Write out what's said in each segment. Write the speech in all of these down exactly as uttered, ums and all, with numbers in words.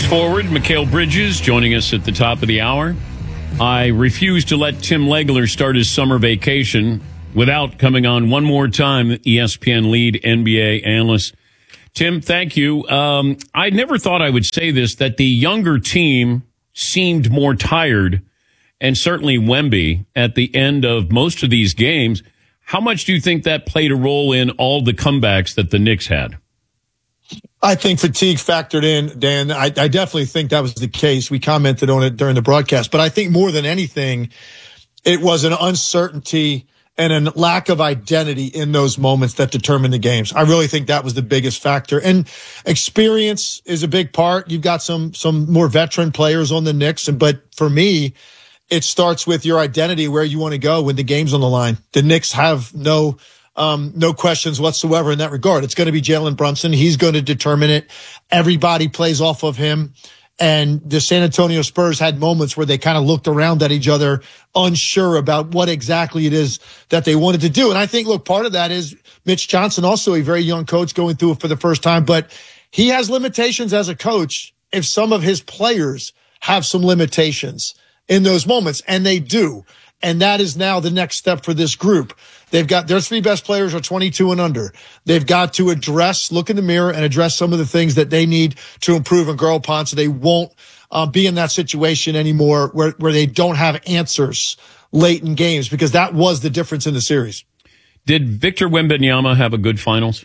Forward, Mikal Bridges joining us at the top of the hour. I refuse to let Tim Legler start his summer vacation without coming on one more time, E S P N lead N B A analyst. Tim, thank you. Um, I never thought I would say this, that the younger team seemed more tired, and certainly Wemby at the end of most of these games. How much do you think that played a role in all the comebacks that the Knicks had? I think fatigue factored in, Dan. I, I definitely think that was the case. We commented on it during the broadcast. But I think more than anything, it was an uncertainty and a lack of identity in those moments that determined the games. I really think that was the biggest factor. And experience is a big part. You've got some some more veteran players on the Knicks. But for me, it starts with your identity, where you want to go when the game's on the line. The Knicks have no Um, no questions whatsoever in that regard. It's going to be Jalen Brunson. He's going to determine it. Everybody plays off of him. And the San Antonio Spurs had moments where they kind of looked around at each other, unsure about what exactly it is that they wanted to do. And I think, look, part of that is Mitch Johnson, also a very young coach going through it for the first time, but he has limitations as a coach if some of his players have some limitations in those moments, and they do. And that is now the next step for this group. They've got their three best players are twenty-two and under. They've got to address, look in the mirror and address some of the things that they need to improve and grow upon, so they won't uh, be in that situation anymore where, where they don't have answers late in games, because that was the difference in the series. Did Victor Wembanyama have a good finals?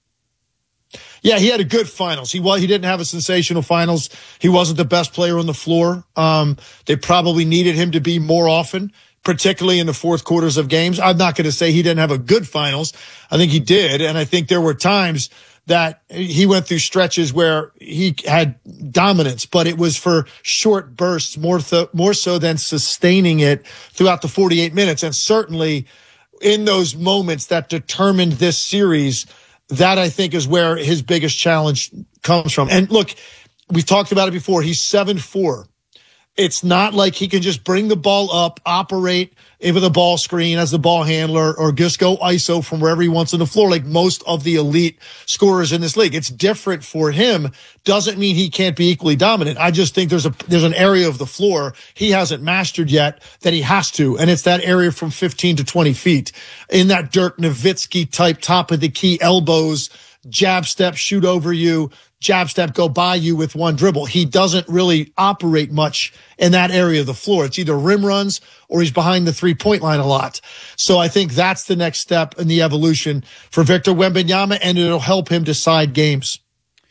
Yeah, he had a good finals. He was, he didn't have a sensational finals. He wasn't the best player on the floor. Um, they probably needed him to be more often, particularly in the fourth quarters of games. I'm not going to say he didn't have a good finals. I think he did. And I think there were times that he went through stretches where he had dominance, but it was for short bursts, more, th- more so than sustaining it throughout the forty-eight minutes. And certainly in those moments that determined this series, that I think is where his biggest challenge comes from. And look, we've talked about it before. He's seven four. It's not like he can just bring the ball up, operate with the ball screen as the ball handler, or just go I S O from wherever he wants on the floor like most of the elite scorers in this league. It's different for him. Doesn't mean he can't be equally dominant. I just think there's a there's an area of the floor he hasn't mastered yet that he has to, and it's that area from fifteen to twenty feet. In that Dirk Nowitzki type, top of the key elbows, jab step, shoot over you, jab step, go by you with one dribble. He doesn't really operate much in that area of the floor. It's either rim runs or he's behind the three-point line a lot. So I think that's the next step in the evolution for Victor Wembanyama, and it'll help him decide games.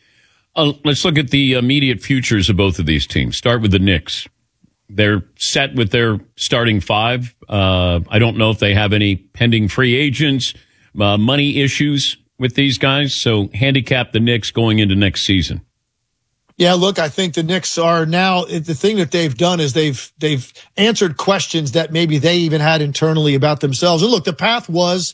Uh, let's look at the immediate futures of both of these teams. Start with the Knicks. They're set with their starting five. Uh, I don't know if they have any pending free agents, uh, money issues with these guys. So handicap the Knicks going into next season. Yeah, look, I think the Knicks are now, the thing that they've done is they've they've answered questions that maybe they even had internally about themselves. And look, the path was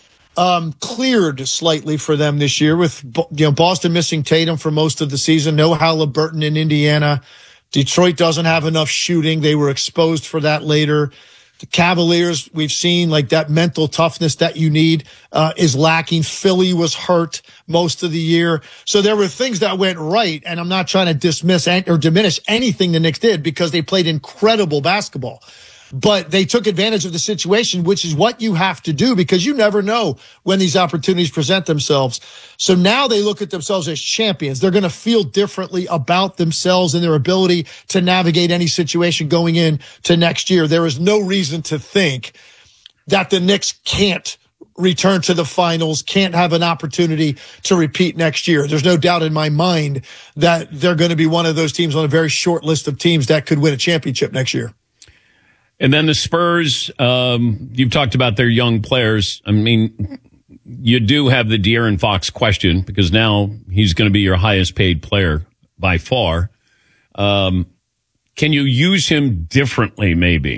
um, cleared slightly for them this year with, you know, Boston missing Tatum for most of the season, no Halliburton in Indiana. Detroit doesn't have enough shooting. They were exposed for that later. The Cavaliers, we've seen like that mental toughness that you need uh, is lacking. Philly was hurt most of the year. So there were things that went right, and I'm not trying to dismiss or diminish anything the Knicks did, because they played incredible basketball. But they took advantage of the situation, which is what you have to do, because you never know when these opportunities present themselves. So now they look at themselves as champions. They're going to feel differently about themselves and their ability to navigate any situation going in to next year. There is no reason to think that the Knicks can't return to the finals, can't have an opportunity to repeat next year. There's no doubt in my mind that they're going to be one of those teams on a very short list of teams that could win a championship next year. And then the Spurs, um, you've talked about their young players. I mean, you do have the De'Aaron Fox question, because now he's going to be your highest paid player by far. Um, can you use him differently, maybe?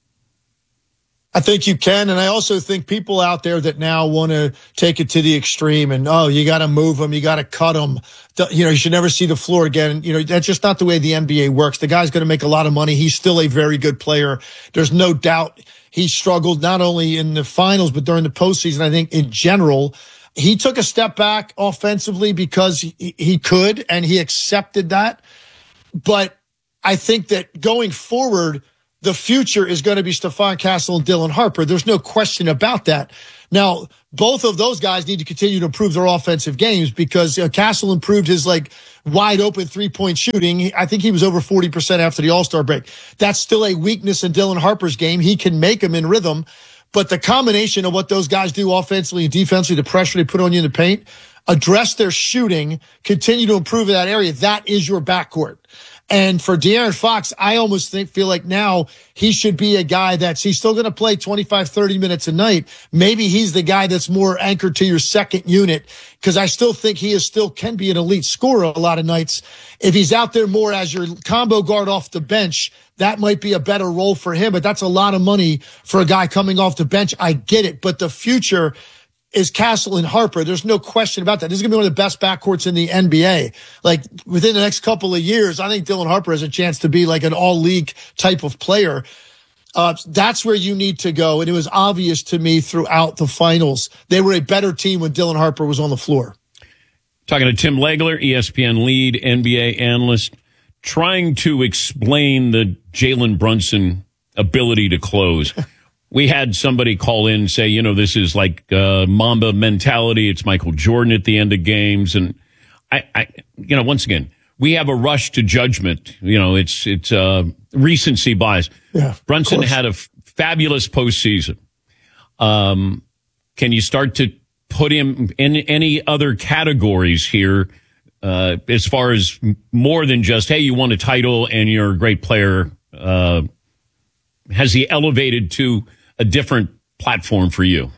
I think you can, and I also think people out there that now want to take it to the extreme and, oh, you got to move him, you got to cut him, you know, you should never see the floor again. You know, that's just not the way the N B A works. The guy's going to make a lot of money. He's still a very good player. There's no doubt he struggled not only in the finals, but during the postseason. I think in general, he took a step back offensively because he, he could, and he accepted that. but I think that going forward, the future is going to be Stephon Castle and Dylan Harper. There's no question about that. Now, both of those guys need to continue to improve their offensive games because uh, Castle improved his like wide open three point shooting. I think he was over forty percent after the All-Star break. That's still a weakness in Dylan Harper's game. He can make them in rhythm, but the combination of what those guys do offensively and defensively, the pressure they put on you in the paint, address their shooting, continue to improve in that area. That is your backcourt. And for De'Aaron Fox, I almost think, feel like now he should be a guy that's, he's still going to play twenty-five, thirty minutes a night. Maybe he's the guy that's more anchored to your second unit because I still think he is still can be an elite scorer a lot of nights. If he's out there more as your combo guard off the bench, that might be a better role for him, but that's a lot of money for a guy coming off the bench. I get it, but the future is Castle and Harper. There's no question about that. This is going to be one of the best backcourts in the N B A. Like within the next couple of years, I think Dylan Harper has a chance to be like an all league type of player. Uh, that's where you need to go. And it was obvious to me throughout the finals. They were a better team when Dylan Harper was on the floor. Talking to Tim Legler, E S P N lead N B A analyst, trying to explain the Jalen Brunson ability to close. We had somebody call in and say, you know, this is like uh, Mamba mentality. It's Michael Jordan at the end of games. And I, I, you know, once again, we have a rush to judgment. You know, it's, it's uh, recency bias. Yeah, Brunson had a f- fabulous postseason. Um, can you start to put him in any other categories here uh, as far as more than just, hey, you won a title and you're a great player? Uh, has he elevated to a different platform for you?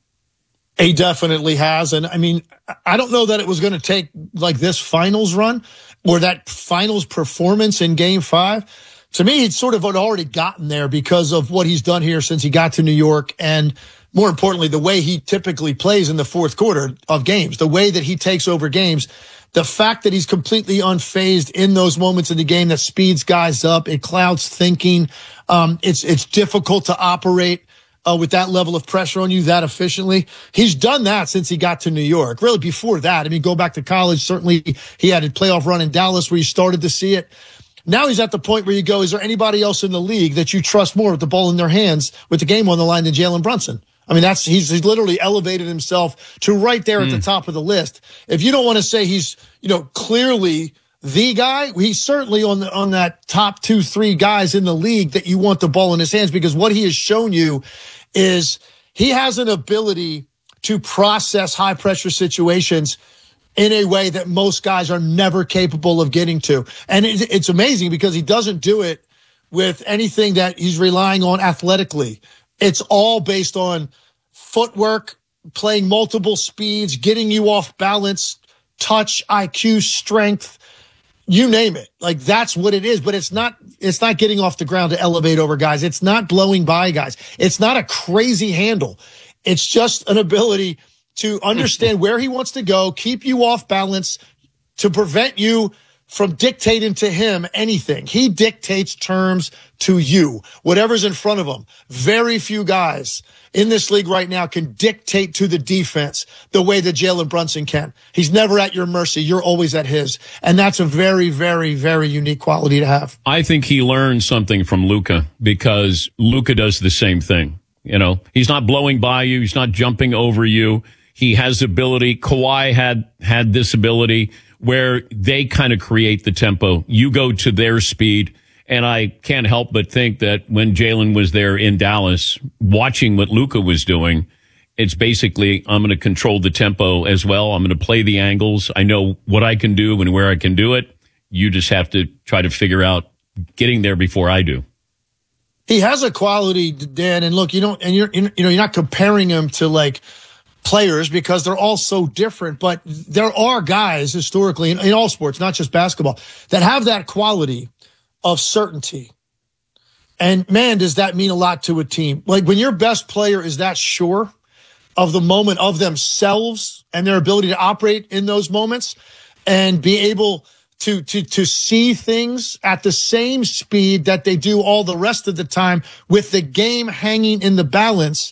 He definitely has. And I mean, I don't know that it was going to take like this finals run or that finals performance in game five. To me, he'd sort of had already gotten there because of what he's done here since he got to New York. And more importantly, the way he typically plays in the fourth quarter of games, the way that he takes over games, the fact that he's completely unfazed in those moments in the game that speeds guys up, it clouds thinking. Um, it's, it's difficult to operate Uh, with that level of pressure on you that efficiently. He's done that since he got to New York. Really before that, I mean, go back to college. Certainly he had a playoff run in Dallas where you started to see it. Now he's at the point where you go, is there anybody else in the league that you trust more with the ball in their hands with the game on the line than Jalen Brunson? I mean, that's, he's, he's literally elevated himself to right there mm. at the top of the list. If you don't want to say he's, you know, clearly the guy, he's certainly on the, on that top two, three guys in the league that you want the ball in his hands because what he has shown you is he has an ability to process high pressure situations in a way that most guys are never capable of getting to. And it's amazing because he doesn't do it with anything that he's relying on athletically. It's all based on footwork, playing multiple speeds, getting you off balance, touch, I Q, strength. You name it. Like that's what it is, but it's not, it's not getting off the ground to elevate over guys. It's not blowing by guys. It's not a crazy handle. It's just an ability to understand where he wants to go, keep you off balance to prevent you from dictating to him anything. He dictates terms to you, whatever's in front of him. Very few guys in this league right now can dictate to the defense the way that Jalen Brunson can. He's never at your mercy. You're always at his. And that's a very, very, very unique quality to have. I think he learned something from Luka because Luka does the same thing. You know, he's not blowing by you. He's not jumping over you. He has ability. Kawhi had, had this ability where they kind of create the tempo. You go to their speed. And I can't help but think that when Jalen was there in Dallas, watching what Luka was doing, it's basically, I'm going to control the tempo as well. I'm going to play the angles. I know what I can do and where I can do it. You just have to try to figure out getting there before I do. He has a quality, Dan, and look, you don't, and you're, you know, you're not comparing him to like players because they're all so different, but there are guys historically in, in all sports, not just basketball, that have that quality of certainty. And man, does that mean a lot to a team. Like when your best player is that sure of the moment of themselves and their ability to operate in those moments and be able to, to, to see things at the same speed that they do all the rest of the time with the game hanging in the balance.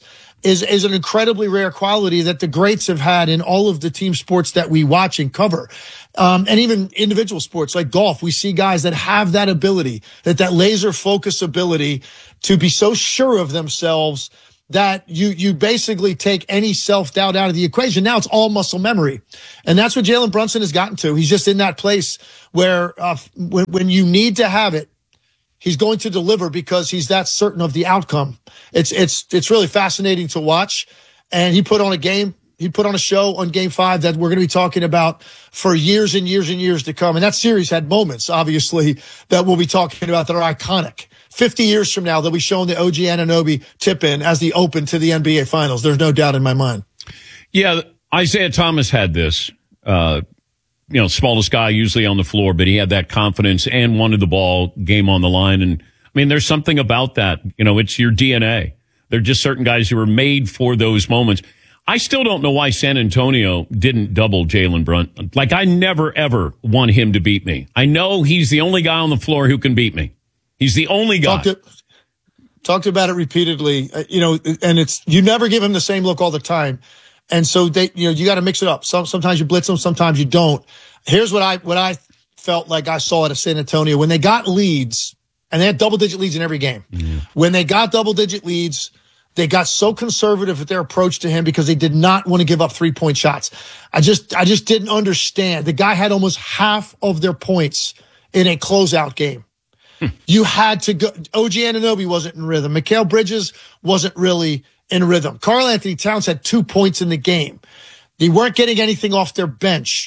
is, is an incredibly rare quality that the greats have had in all of the team sports that we watch and cover. Um, and even individual sports like golf, we see guys that have that ability, that that laser focus ability to be so sure of themselves that you, you basically take any self-doubt out of the equation. Now it's all muscle memory. And that's what Jalen Brunson has gotten to. He's just in that place where, uh, when, when you need to have it, he's going to deliver because he's that certain of the outcome. It's, it's, it's really fascinating to watch. And he put on a game, he put on a show on game five that we're going to be talking about for years and years and years to come. And that series had moments, obviously, that we'll be talking about that are iconic. fifty years from now, they'll be showing the O G Anunoby tip-in as the open to the N B A Finals. There's no doubt in my mind. Yeah, Isaiah Thomas had this, uh, you know, smallest guy usually on the floor, but he had that confidence and wanted the ball, game on the line. And, I mean, there's something about that. You know, it's your D N A. There are just certain guys who are made for those moments. I still don't know why San Antonio didn't double Jalen Brunson. Like, I never, ever want him to beat me. I know he's the only guy on the floor who can beat me. He's the only guy. Talked, to, talked about it repeatedly, uh, you know, and it's, you never give him the same look all the time. And so they, you know, you got to mix it up. Some, sometimes you blitz them, sometimes you don't. Here's what I, what I felt like I saw at San Antonio when they got leads, and they had double digit leads in every game. Mm-hmm. When they got double digit leads, they got so conservative with their approach to him because they did not want to give up three point shots. I just, I just didn't understand. The guy had almost half of their points in a closeout game. You had to go. O G Anunoby wasn't in rhythm. Mikal Bridges wasn't really in rhythm. Karl Anthony Towns had two points in the game. They weren't getting anything off their bench.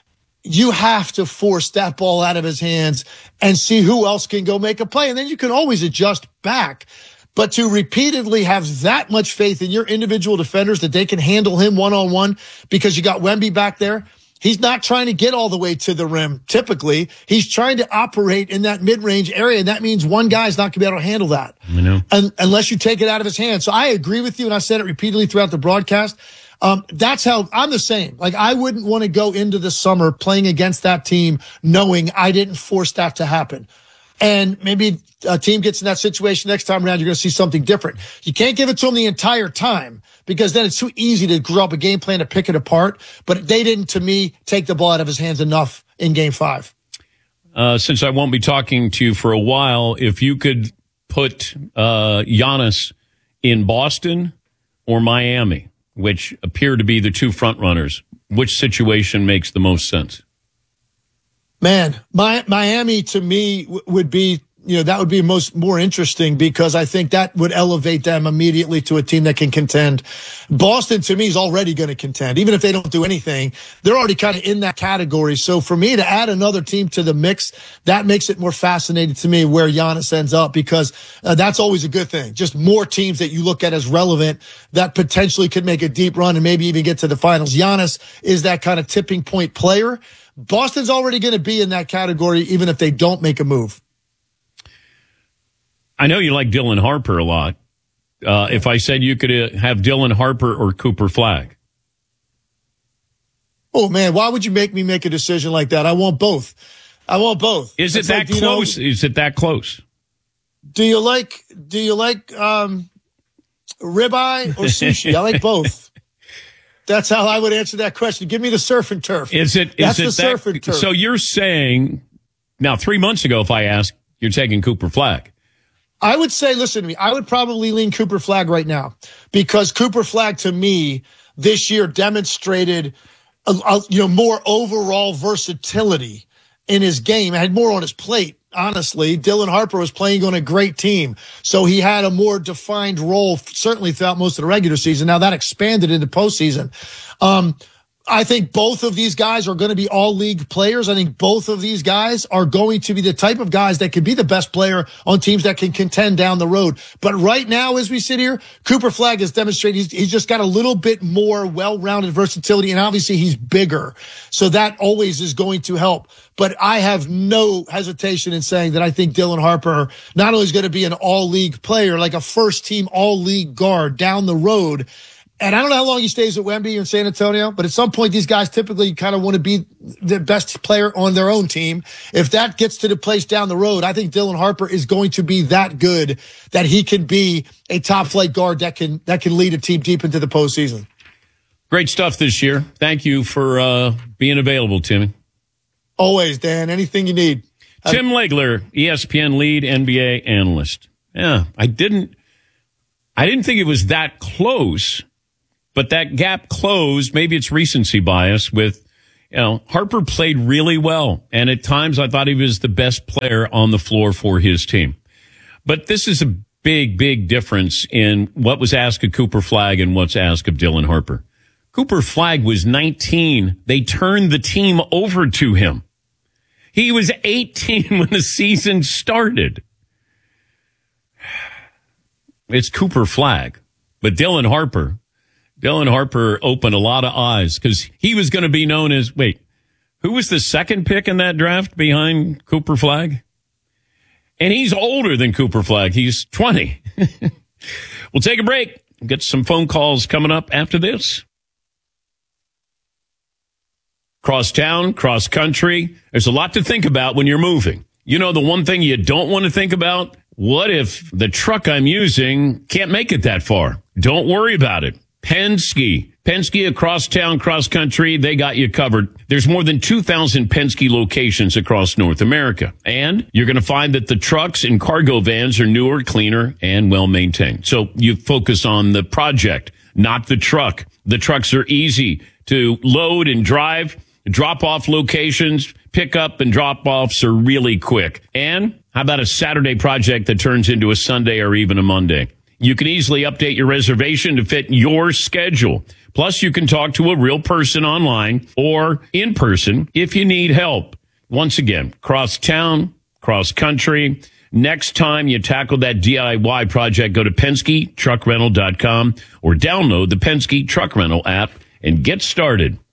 You have to force that ball out of his hands and see who else can go make a play. And then you can always adjust back. But to repeatedly have that much faith in your individual defenders that they can handle him one-on-one because you got Wemby back there, he's not trying to get all the way to the rim, typically. He's trying to operate in that mid-range area, and that means one guy's not going to be able to handle that I know. Un- unless you take it out of his hands. So I agree with you, and I said it repeatedly throughout the broadcast. Um, that's how I'm the same. Like, I wouldn't want to go into the summer playing against that team knowing I didn't force that to happen. And maybe a team gets in that situation next time around, you're going to see something different. You can't give it to them the entire time because then it's too easy to grow up a game plan to pick it apart. But they didn't, to me, take the ball out of his hands enough in game five. Uh, since I won't be talking to you for a while, if you could put uh, Giannis in Boston or Miami, which appear to be the two front runners, which situation makes the most sense? Man, my, Miami to me w- would be, you know, that would be most more interesting because I think that would elevate them immediately to a team that can contend. Boston to me is already going to contend. Even if they don't do anything, they're already kind of in that category. So for me to add another team to the mix, that makes it more fascinating to me where Giannis ends up because uh, that's always a good thing. Just more teams that you look at as relevant that potentially could make a deep run and maybe even get to the finals. Giannis is that kind of tipping point player. Boston's already going to be in that category, even if they don't make a move. I know you like Dylan Harper a lot. Uh, if I said you could uh, have Dylan Harper or Cooper Flagg. Oh, man, why would you make me make a decision like that? I want both. I want both. Is it it's that like, close? You know, Is it that close? Do you like, do you like, um, ribeye or sushi? I like both. That's how I would answer that question. Give me the surf and turf. Is it? Is That's it the that, surf and turf. So you're saying now? Three months ago, if I asked, you're taking Cooper Flagg. I would say, listen to me. I would probably lean Cooper Flagg right now because Cooper Flagg, to me, this year demonstrated, a, a, you know, more overall versatility in his game. Had more on his plate. Honestly, Dylan Harper was playing on a great team, so he had a more defined role, certainly throughout most of the regular season. Now that expanded into postseason. Um, I think both of these guys are going to be all league players. I think both of these guys are going to be the type of guys that can be the best player on teams that can contend down the road. But right now, as we sit here, Cooper Flagg has demonstrated he's, he's just got a little bit more well-rounded versatility, and obviously he's bigger. So that always is going to help. But I have no hesitation in saying that I think Dylan Harper not only is going to be an all-league player, like a first-team all-league guard down the road, And I don't know how long he stays at Wemby in San Antonio, but at some point, these guys typically kind of want to be the best player on their own team. If that gets to the place down the road, I think Dylan Harper is going to be that good that he can be a top flight guard that can that can lead a team deep into the postseason. Great stuff this year. Thank you for uh, being available, Timmy. Always, Dan. Anything you need. Tim Legler, E S P N lead N B A analyst. Yeah, I didn't, I didn't think it was that close. But that gap closed. Maybe it's recency bias with, you know, Harper played really well. And at times I thought he was the best player on the floor for his team. But this is a big, big difference in what was asked of Cooper Flagg and what's asked of Dylan Harper. Cooper Flagg was nineteen. They turned the team over to him. He was eighteen when the season started. It's Cooper Flagg. But Dylan Harper, Dylan Harper opened a lot of eyes because he was going to be known as, wait, who was the second pick in that draft behind Cooper Flagg? And he's older than Cooper Flagg. He's twenty. We'll take a break. Get some phone calls coming up after this. Cross town, cross country. There's a lot to think about when you're moving. You know, the one thing you don't want to think about? What if the truck I'm using can't make it that far? Don't worry about it. Penske. Penske across town, cross country, they got you covered. There's more than two thousand Penske locations across North America. And you're going to find that the trucks and cargo vans are newer, cleaner, and well-maintained. So you focus on the project, not the truck. The trucks are easy to load and drive. Drop-off locations, pick-up and drop-offs are really quick. And how about a Saturday project that turns into a Sunday or even a Monday? You can easily update your reservation to fit your schedule. Plus, you can talk to a real person online or in person if you need help. Once again, cross town, cross country. Next time you tackle that D I Y project, go to Penske Truck Rental dot com or download the Penske Truck Rental app and get started.